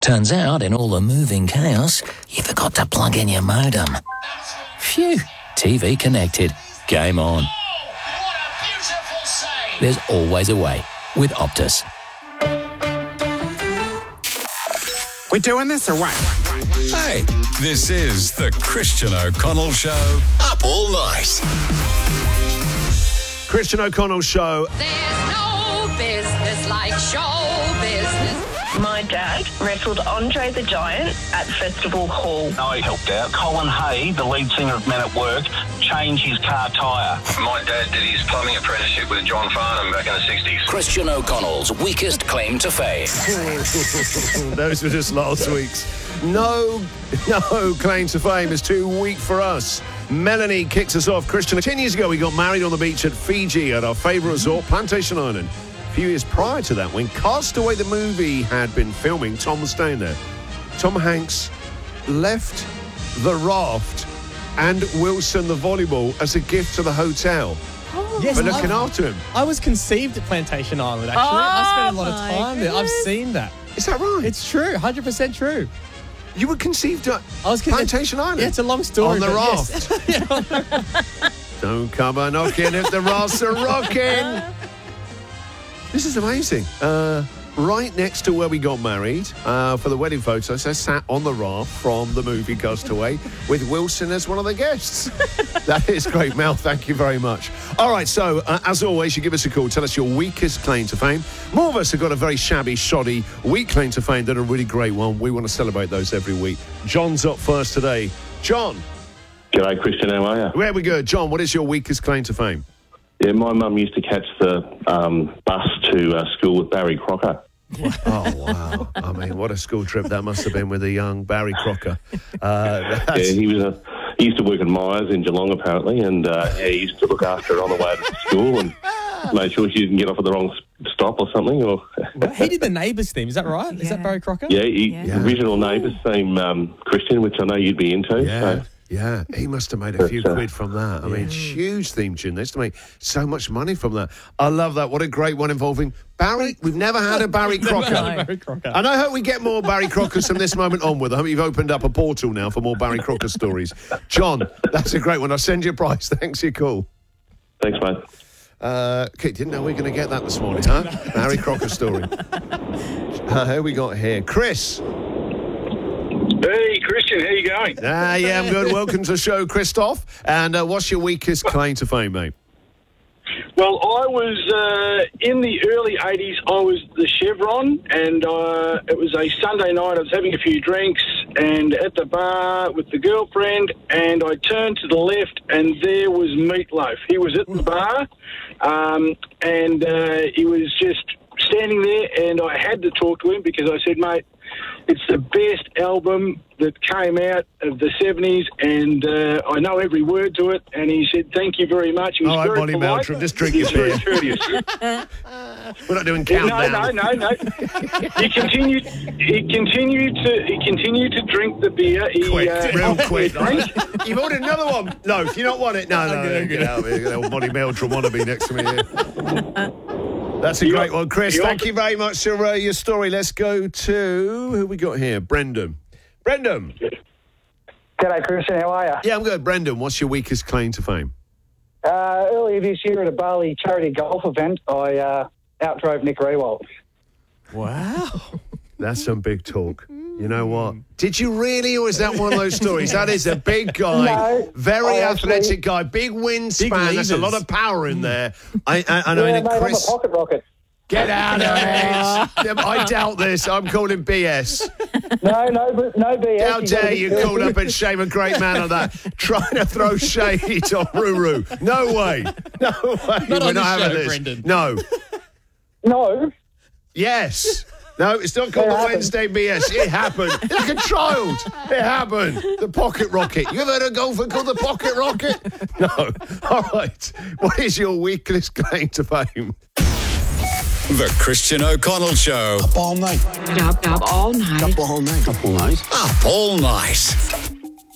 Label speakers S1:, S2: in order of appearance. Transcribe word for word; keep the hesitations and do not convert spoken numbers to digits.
S1: Turns out, in all the moving chaos, you forgot to plug in your modem. Phew, T V connected. Game on. There's always a way with Optus.
S2: We doing this or what?
S3: Hey, this is the Christian O'Connell Show. Up all night.
S4: Christian O'Connell Show.
S5: There's no business like show business.
S6: My dad wrestled Andre the Giant at Festival Hall.
S7: I helped out. Colin Hay, the lead singer of Men at Work, changed his car tyre.
S8: My dad did his plumbing apprenticeship with John Farnham back in the sixties.
S1: Christian O'Connell's weakest claim to fame.
S4: Those were just last week's. No, no claim to fame is too weak for us. Melanie kicks us off. Christian, ten years ago we got married on the beach at Fiji at our favourite resort, Plantation Island. A few years prior to that, when Castaway the movie had been filming, Tom was staying there. Tom Hanks left the raft and Wilson the volleyball as a gift to the hotel.
S9: Oh, yes,
S4: for looking
S9: I,
S4: after him.
S9: I was conceived at Plantation Island, actually.
S5: Oh,
S9: I spent a lot of time there. I've
S5: goodness.
S9: seen that.
S4: Is that right?
S9: It's true, one hundred percent true.
S4: You were conceived at
S9: I was con-
S4: Plantation Island?
S9: Yeah, it's a long story.
S4: On the
S9: but
S4: raft.
S9: Yes.
S4: Don't come a knocking if the rafts are rocking. This is amazing. Uh, right next to where we got married uh, for the wedding photos, I sat on the raft from the movie Castaway with Wilson as one of the guests. That is great, Mel. Thank you very much. All right, so uh, as always, you give us a call. Tell us your weakest claim to fame. More of us have got a very shabby, shoddy, weak claim to fame, then a really great one. We want to celebrate those every week. John's up first today. John.
S10: G'day, Christian. How are you?
S4: Where we go? John, what is your weakest claim to fame?
S10: Yeah, my mum used to catch the um, bus to uh, school with Barry Crocker.
S4: Oh, wow. I mean, what a school trip that must have been with a young Barry Crocker. Uh,
S10: Yeah,
S4: that's-
S10: he was a. He used to work at Myers in Geelong, apparently, and uh, yeah, he used to look after her on the way to school and make sure she didn't get off at the wrong s- stop or something. Or
S9: Well, he did the Neighbours theme, is that right? Is that Barry Crocker?
S10: yeah, he,
S5: Yeah.
S10: original Neighbours theme, um, Christian, which I know you'd be into.
S4: Yeah,
S10: So.
S4: yeah. He must have made a few
S10: But, uh,
S4: quid from that. I mean, huge theme tune. They used to make so much money from that. I love that. What a great one involving Barry. We've never had a Barry Crocker.
S9: Barry Crocker.
S4: And I hope we get more Barry Crockers from this moment onward. I hope you've opened up a portal now for more Barry Crocker stories. John, that's a great one. I'll send you a prize. Thanks for your call.
S10: Thanks, mate.
S4: Uh, okay, didn't know we were going to get that this morning, huh? Barry Crocker story. Uh, who we got here? Chris.
S7: Hey, Christian, how you going?
S4: Ah, yeah, I'm good. Welcome to the show, Christoph. And uh, what's your weakest claim to fame, mate?
S7: Well, I was uh, in the early eighties. I was the Chevron, and uh, it was a Sunday night. I was having a few drinks and at the bar with the girlfriend, and I turned to the left, and there was Meatloaf. He was at the bar, um, and uh, he was just standing there, and I had to talk to him because I said, mate, it's the best album that came out of the seventies, and uh, I know every word to it. And he said, thank you very much. He was
S4: All right,
S7: very
S4: Bonnie
S7: polite.
S4: Meltram, just drink
S7: He
S4: your
S7: was very
S4: beer.
S7: courteous.
S4: We're not doing
S7: Yeah,
S4: countdown.
S7: no, no, no, no. He continued. He continued to. He continued to drink the beer. He,
S4: Quick,
S7: uh,
S4: real
S7: he
S4: quick.
S7: drank-
S4: You've ordered another one. No, if you don't want it, no, no, no, get out of here. Get old Bonnie Meldrum wannabe next to me here. That's a
S7: You-
S4: great one, Chris.
S7: you-
S4: Thank you very much for uh, your story. Let's go to who we got here. Brendan. Brendan.
S11: G'day, Christian. How are you?
S4: Yeah, I'm good. Brendan, what's your weakest claim to fame?
S11: Uh, earlier this year at a Bali charity golf event, I uh, outdrove Nick Rewald.
S9: Wow.
S4: That's some big talk. You know what? Did you really, or is that one of those stories? That is a big guy,
S11: No,
S4: very
S11: I
S4: athletic
S11: actually-
S4: guy, big wingspan. There's a
S9: levers.
S4: lot of power in there. I, I, I know.
S11: Yeah,
S4: and
S11: mate,
S4: Chris,
S11: I'm a pocket rocket.
S4: get out of it! I doubt this. I'm calling B S.
S11: No, no, but no B S.
S4: How
S11: You gotta
S4: dare
S11: be
S4: you
S11: careful.
S4: call up and shame a great man on that? Trying to throw shade on Ruru. No way. No way.
S9: Not
S4: We're
S9: on
S4: not
S9: this
S4: having
S9: show,
S4: this.
S9: Brendan.
S4: No.
S11: No.
S4: Yes. No, it's not called
S11: It
S4: the
S11: happened.
S4: Wednesday B S. It happened. Like a child. It happened. The pocket rocket. You ever heard of a golfer called the pocket rocket? No. All right. What is your weakest claim to fame?
S3: The Christian O'Connell Show.
S2: Up all night.
S5: Up, up all night.
S2: Up all night. Up all night.
S3: Up all night.